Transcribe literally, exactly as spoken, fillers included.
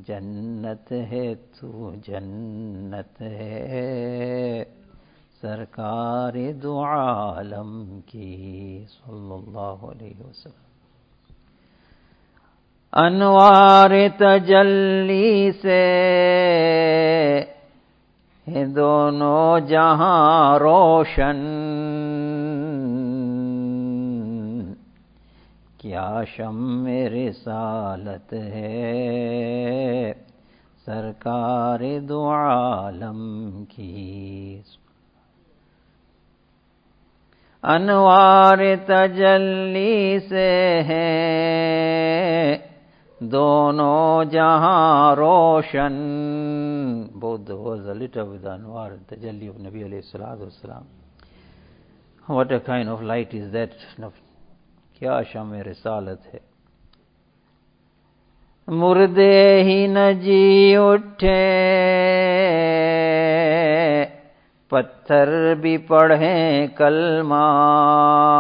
جنت ہے تو جنت ہے سرکار دو عالم کی صلی اللہ علیہ وسلم. انوار تجلی سے ہیں دونوں جہاں روشن، کیا شمع رسالت ہے سرکار دو عالم کی. انوار تجلی سے ہیں دونوں جہاں روشن. Buddha was lit up with the Anwar Tajalli of Nabi alayhi salatu wasalam. What a kind of light is that? کیا شمع رسالت ہے. مردے ہی نہ جی اٹھے پتھر بھی پڑھیں کلمہ،